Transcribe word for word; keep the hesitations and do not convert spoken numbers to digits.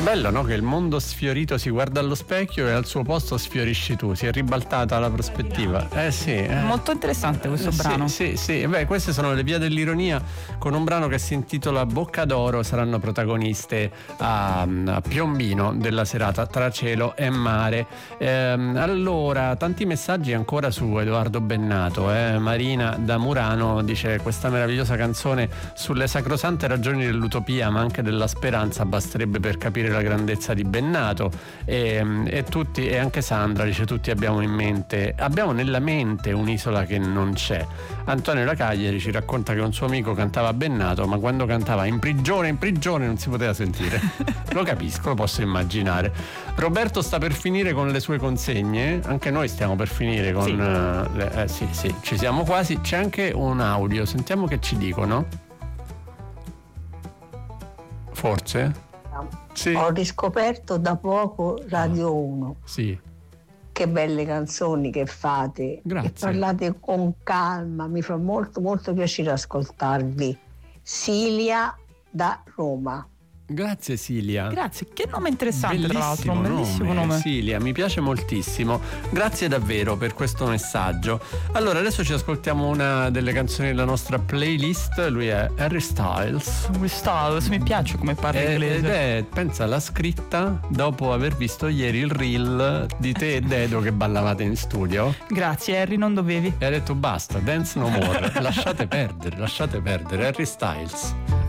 Bello, no? Che il mondo sfiorito si guarda allo specchio e al suo posto sfiorisci tu, si è ribaltata la prospettiva. Eh sì. Eh. Molto interessante questo eh, brano. Sì, sì, sì. Beh, queste sono le vie dell'ironia con un brano che si intitola Bocca d'Oro. Saranno protagoniste a, a Piombino della serata tra cielo e mare. Ehm, allora, tanti messaggi ancora su Edoardo Bennato. Eh. Marina da Murano dice: questa meravigliosa canzone sulle sacrosante ragioni dell'utopia ma anche della speranza basterebbe per capire la grandezza di Bennato. E, e tutti, e anche Sandra dice: tutti abbiamo in mente, abbiamo nella mente un'isola che non c'è. Antonio Lacaglieri ci racconta che un suo amico cantava Bennato, ma quando cantava in prigione, in prigione non si poteva sentire. Lo capisco, lo posso immaginare. Roberto sta per finire con le sue consegne, anche noi stiamo per finire con sì. Uh, le, eh, sì, sì, ci siamo quasi. C'è anche un audio, sentiamo che ci dicono. Forse? Sì. Ho riscoperto da poco Radio uno. Sì. Che belle canzoni che fate. Grazie. E parlate con calma, mi fa molto molto piacere ascoltarvi. Silia da Roma. Grazie Silia. Grazie, che nome interessante. Bellissimo, tra l'altro, un bellissimo nome, nome. Silia, mi piace moltissimo. Grazie davvero per questo messaggio. Allora, adesso ci ascoltiamo una delle canzoni della nostra playlist. Lui è Harry Styles. Harry Styles, mi piace come parla ed inglese. Ed è, pensa, l'ha scritta dopo aver visto ieri il reel di te e Dedo che ballavate in studio. Grazie Harry, non dovevi. E ha detto basta, dance no more. Lasciate perdere, lasciate perdere. Harry Styles.